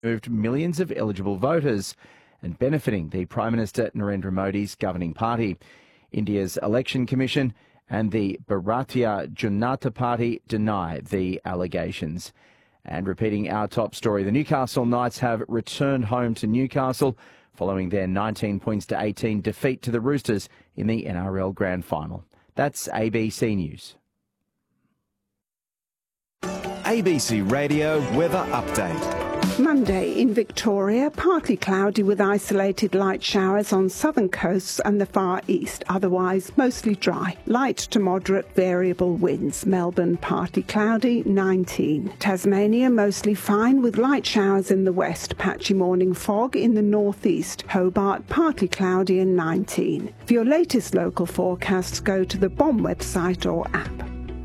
moved millions of eligible voters and benefiting the Prime Minister Narendra Modi's governing party. India's Election Commission and the Bharatiya Janata Party deny the allegations. And repeating our top story, the Newcastle Knights have returned home to Newcastle following their 19-18 defeat to the Roosters in the NRL Grand Final. That's ABC News. ABC Radio Weather Update. Monday in Victoria, partly cloudy with isolated light showers on southern coasts and the far east, otherwise mostly dry. Light to moderate variable winds. Melbourne, partly cloudy, 19. Tasmania, mostly fine with light showers in the west, patchy morning fog in the northeast. Hobart, partly cloudy and 19. For your latest local forecasts, go to the BOM website or app.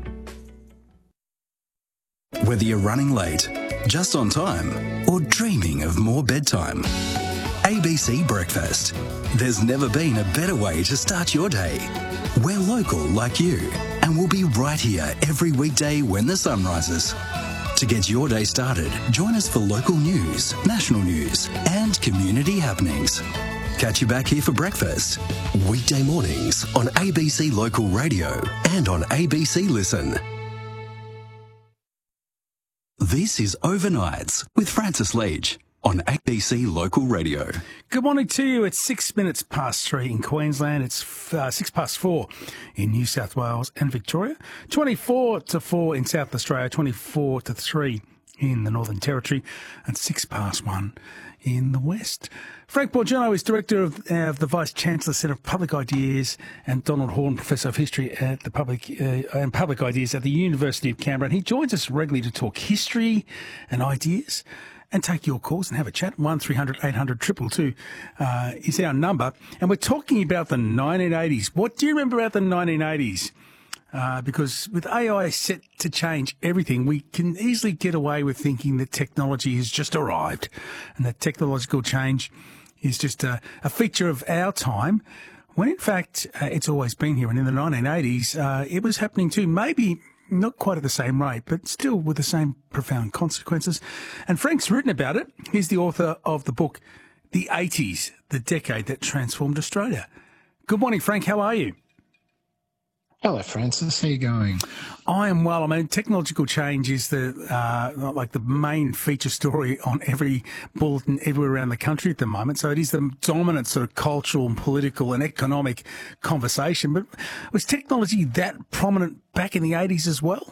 Whether you're running late, just on time, or dreaming of more bedtime, ABC Breakfast. There's never been a better way to start your day. We're local like you, and we'll be right here every weekday when the sun rises. To get your day started, join us for local news, national news, and community happenings. Catch you back here for breakfast, weekday mornings on ABC Local Radio and on ABC Listen. This is Overnights with Francis Leach on ABC Local Radio. Good morning to you. It's 6 minutes past 3 in Queensland. It's 6 past 4 in New South Wales and Victoria. 24 to 4 in South Australia. 24 to 3 in the Northern Territory. And 6 past 1 in the West. Frank Borgiano is Director of the Vice-Chancellor Centre of Public Ideas, and Donald Horne, Professor of History at the Public Ideas at the University of Canberra. And he joins us regularly to talk history and ideas and take your calls and have a chat. 1300 800 222 is our number. And we're talking about the 1980s. What do you remember about the 1980s? Because with AI set to change everything, we can easily get away with thinking that technology has just arrived and that technological change is just a feature of our time, when in fact it's always been here. And in the 1980s, it was happening too, maybe not quite at the same rate, but still with the same profound consequences. And Frank's written about it. He's the author of the book, The 80s, the Decade That Transformed Australia. Good morning, Frank. How are you? Hello, Francis. How are you going? I am well. I mean, technological change is the main feature story on every bulletin everywhere around the country at the moment. So it is the dominant sort of cultural and political and economic conversation. But was technology that prominent back in the 80s as well?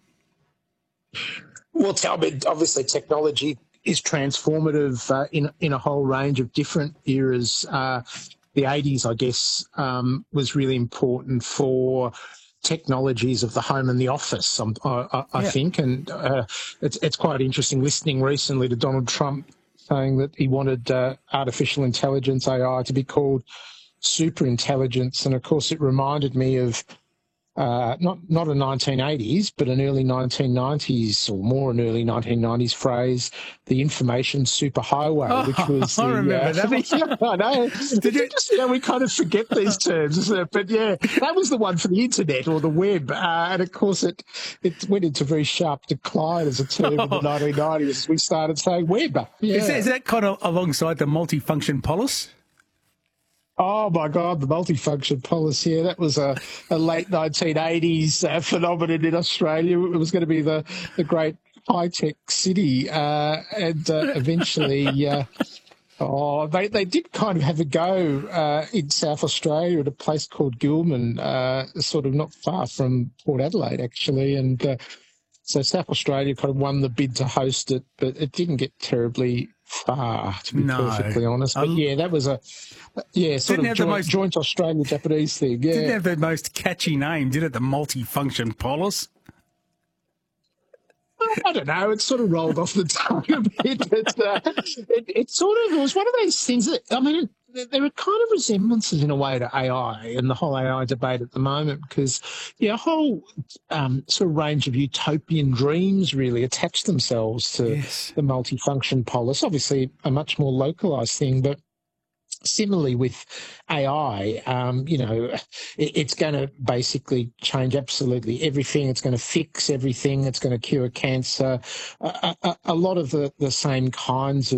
Well, obviously technology is transformative in a whole range of different eras. The 80s, I guess, was really important for technologies of the home and the office, I think. And it's quite interesting listening recently to Donald Trump saying that he wanted artificial intelligence, AI, to be called superintelligence. And, of course, it reminded me of not a 1980s, but an early 1990s or more an early 1990s phrase, the information superhighway, which was I remember that. I know. We kind of forget these terms, isn't it? But yeah, that was the one for the internet or the web. And of course it went into very sharp decline as a term in the 1990s as we started saying web. Yeah. Is that kind of alongside the multifunction polis? Oh, my God, the multifunction policy. Yeah, that was a late 1980s phenomenon in Australia. It was going to be the great high-tech city. And eventually, they did kind of have a go in South Australia at a place called Gilman, sort of not far from Port Adelaide, actually. And so South Australia kind of won the bid to host it, but it didn't get terribly far, to be perfectly honest. But yeah, that was sort of joint Australian-Japanese thing. Yeah. Didn't have the most catchy name, did it? The multifunction polis? I don't know. It sort of rolled off the tongue a bit. It was one of those things that, I mean, there are kind of resemblances in a way to AI and the whole AI debate at the moment because, a whole sort of range of utopian dreams really attach themselves to the multifunction polis. Obviously, a much more localised thing, but similarly with AI, it's going to basically change absolutely everything. It's going to fix everything. It's going to cure cancer. A lot of the same kinds of